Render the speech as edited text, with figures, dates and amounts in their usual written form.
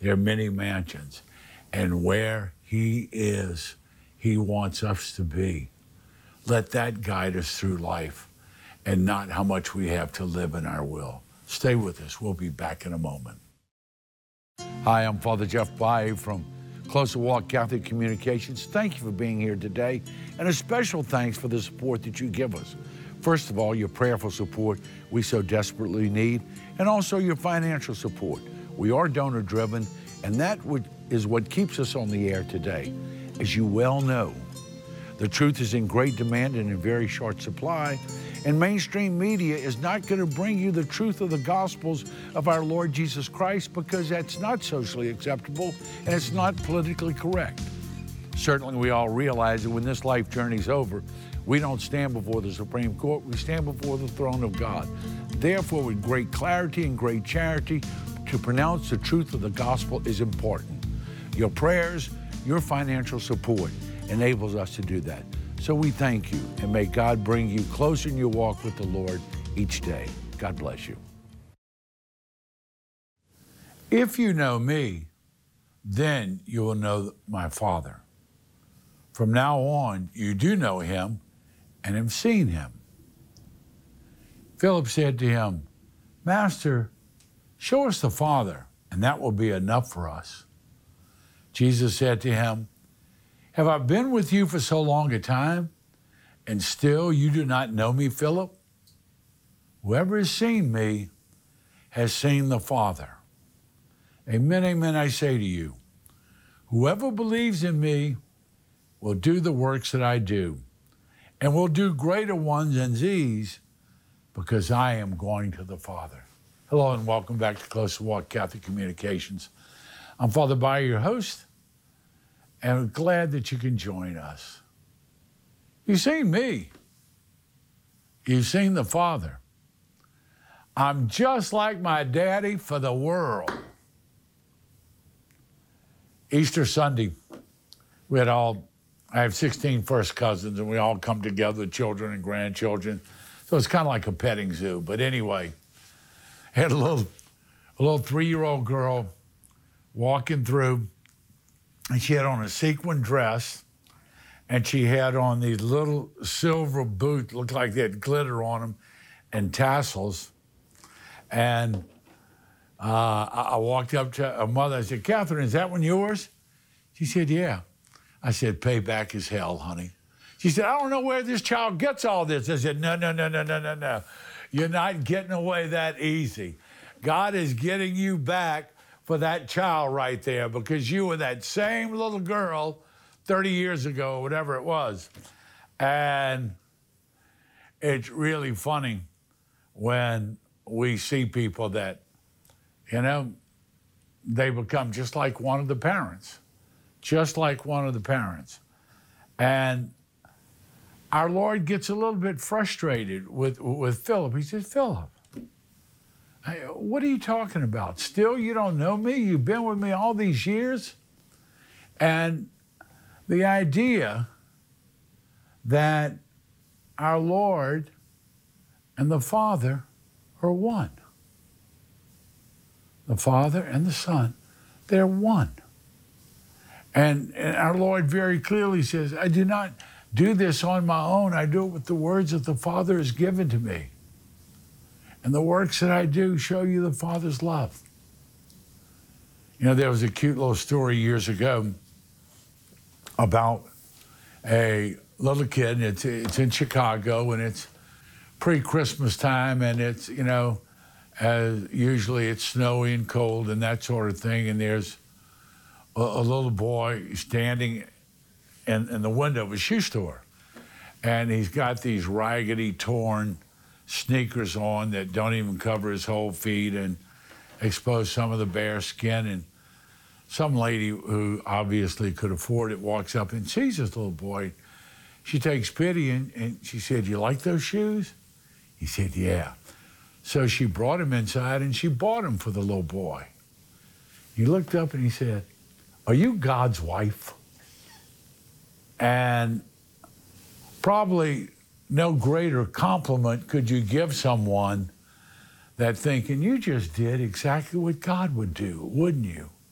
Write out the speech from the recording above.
There are many mansions. And where he is, he wants us to be. Let that guide us through life and not how much we have to live in our will. Stay with us. We'll be back in a moment. Hi, I'm Father Jeff Bae from Closer Walk Catholic Communications. Thank you for being here today, and a special thanks for the support that you give us. First of all, your prayerful support we so desperately need, and also your financial support. We are donor-driven, and that is what keeps us on the air today. As you well know, the truth is in great demand and in very short supply, and mainstream media is not going to bring you the truth of the Gospels of our Lord Jesus Christ because that's not socially acceptable and it's not politically correct. Certainly we all realize that when this life journey's over, we don't stand before the Supreme Court, we stand before the throne of God. Therefore, with great clarity and great charity, to pronounce the truth of the gospel is important. Your prayers, your financial support enables us to do that. So we thank you, and may God bring you closer in your walk with the Lord each day. God bless you. If you know me, then you will know my Father. From now on, you do know him and have seen him. Philip said to him, Master, show us the Father, and that will be enough for us. Jesus said to him, have I been with you for so long a time, and still you do not know me, Philip? Whoever has seen me has seen the Father. Amen, amen, I say to you, whoever believes in me will do the works that I do, and will do greater ones than these, because I am going to the Father. Hello, and welcome back to Closer Walk Catholic Communications. I'm Father Bae, your host, and I'm glad that you can join us. You've seen me. You've seen the Father. I'm just like my daddy for the world. Easter Sunday, I have 16 first cousins, and we all come together, children and grandchildren. So it's kind of like a petting zoo. But anyway, I had a little 3-year-old girl walking through, and she had on a sequin dress, and she had on these little silver boots, looked like they had glitter on them, and tassels. And I walked up to her mother. I said, Catherine, is that one yours? She said, yeah. I said, payback is hell, honey. She said, I don't know where this child gets all this. I said, no. You're not getting away that easy. God is getting you back for that child right there, because you were that same little girl 30 years ago, whatever it was. And it's really funny when we see people that, they become just like one of the parents. And our Lord gets a little bit frustrated with Philip. He says, Philip, what are you talking about? Still, you don't know me? You've been with me all these years? And the idea that our Lord and the Father are one. The Father and the Son, they're one. And our Lord very clearly says, I do not do this on my own. I do it with the words that the Father has given to me. And the works that I do show you the Father's love. There was a cute little story years ago about a little kid, and it's in Chicago, and it's pre-Christmas time, and it's, as usually it's snowy and cold and that sort of thing, and there's a little boy standing in the window of a shoe store, and he's got these raggedy, torn sneakers on that don't even cover his whole feet and expose some of the bare skin. And some lady who obviously could afford it walks up and sees this little boy. She takes pity and she said, you like those shoes? He said, yeah. So she brought him inside and she bought him for the little boy. He looked up and he said, are you God's wife? And probably no greater compliment could you give someone that thinking you just did exactly what God would do, wouldn't you?